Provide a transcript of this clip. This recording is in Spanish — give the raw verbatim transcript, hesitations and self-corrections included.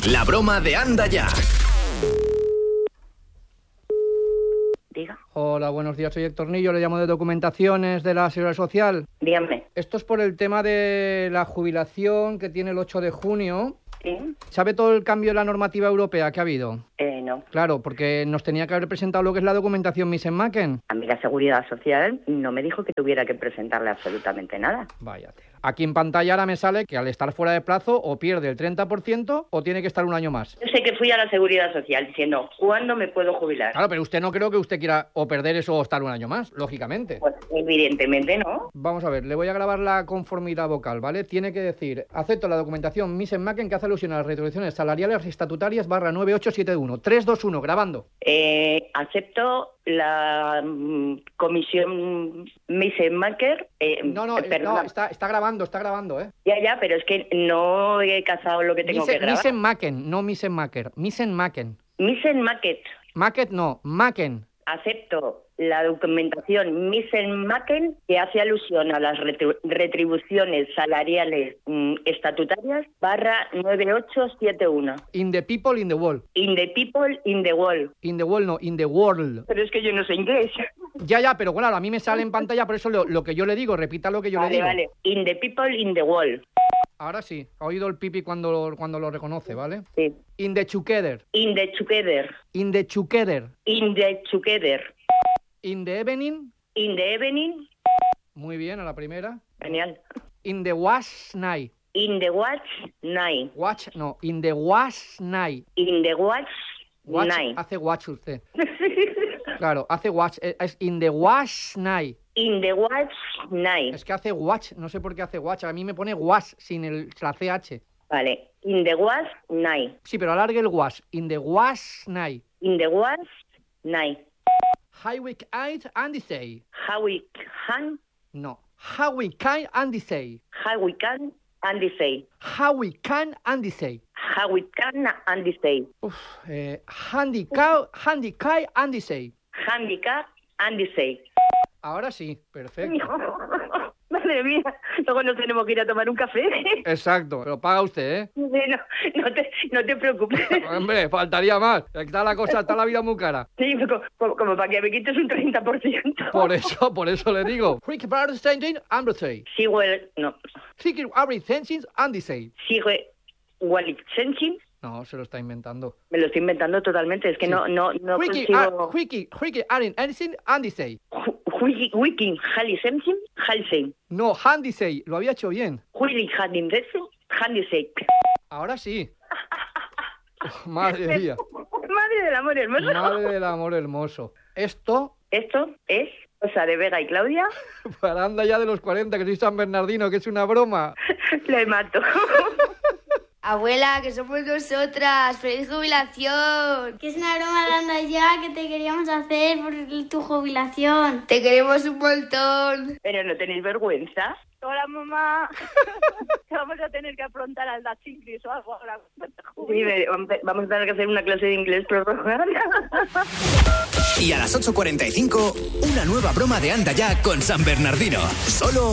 La broma de Anda Ya. Diga. Hola, buenos días, soy Héctor Nillo, le llamo de Documentaciones de la Seguridad Social. Dígame. Esto es por el tema de la jubilación que tiene el ocho de junio. ¿Sí? ¿Sabe todo el cambio de la normativa europea que ha habido? Eh, no. Claro, porque nos tenía que haber presentado lo que es la documentación Misen-Macken. A mí la Seguridad Social no me dijo que tuviera que presentarle absolutamente nada. Váyate. Aquí en pantalla ahora me sale que al estar fuera de plazo o pierde el treinta por ciento o tiene que estar un año más. Yo sé que fui a la Seguridad Social diciendo, ¿cuándo me puedo jubilar? Claro, pero usted no creo que usted quiera o perder eso o estar un año más, lógicamente. Pues evidentemente no. Vamos a ver, le voy a grabar la conformidad vocal, ¿vale? Tiene que decir, acepto la documentación Misen-Macken que hace alusión a las retribuciones salariales estatutarias barra nueve ocho siete uno. tres dos uno, grabando. Eh, acepto la mm, comisión Misen-Macken. Eh, No, no, eh, eh, perdona. no está, está grabando, está grabando, ¿eh? Ya, ya, pero es que no he cazado lo que tengo Misen, que grabar. Misen-Macken, no Misen-Macker. Misen-Macken. Misen-Macken. Macket no, Macken. Acepto la documentación Misen-Macken que hace alusión a las retri- retribuciones salariales mm, estatutarias barra nueve ocho siete uno. In the people, in the world. In the people, in the world. In the world, no, in the world. Pero es que yo no sé inglés. Ya, ya, pero bueno, a mí me sale en pantalla, por eso lo, lo que yo le digo, repita lo que yo Vale, le digo. vale. In the people, in the world. Ahora sí, ha oído el pipi cuando lo, cuando lo reconoce, ¿vale? Sí. In the together, In the together. in the together, In the together. in the evening, In the evening. muy bien, a la primera. Genial. In the wash night, In the watch night. watch, no, in the wash night. In the watch, Watch, night. hace watch usted. Claro, hace watch, eh, es in the wash night. In the watch night. Es que hace watch, no sé por qué hace watch, a mí me pone wash sin el, la C H. Vale. In the watch night. Sí, pero alargue el wash, in the wash night. In the watch night. How we can and say. How we can, No, how we can and say. how we can, and say. How we can and say. How we can, and say. Uf, eh, handicap, handicap and say. Handicap, and say. Ahora sí, perfecto. Madre mía, luego nos tenemos que ir a tomar un café. Exacto, pero paga usted, ¿eh? No, no, te, no te preocupes. Hombre, faltaría más. Está la cosa, está la vida muy cara. Sí, como, como para que me quites un treinta por ciento. Por eso, por eso le digo. Quick about standing and say. Sigo el... No. Seeking every sentence and say. Sigo Wallet Sensing. No, se lo está inventando. Me lo estoy inventando totalmente. Es que Sí. no, no, no Wiki, consigo... wiki, wiki, arin, anything, and say. Wiki, Wiki, Hali Sensing, Halsing. No, handy say, lo había hecho bien. Wiki, Hadim Sensing, Handisei. Ahora sí. Madre mía. Madre del amor hermoso. Madre del amor hermoso. Esto, Esto es cosa de Vega y Claudia. para anda ya de los cuarenta, que soy San Bernardino, que es una broma. Le mato. Abuela, que somos nosotras. ¡Feliz jubilación! Que es una broma de Anda Ya que te queríamos hacer por tu jubilación. Te queremos un montón. Pero no tenéis vergüenza. Hola, mamá. Vamos a tener que afrontar al Dutch English o algo ahora. Sí, me- vamos a tener que hacer una clase de inglés prorrogada. Y a las ocho cuarenta y cinco, una nueva broma de Anda Ya con San Bernardino. Solo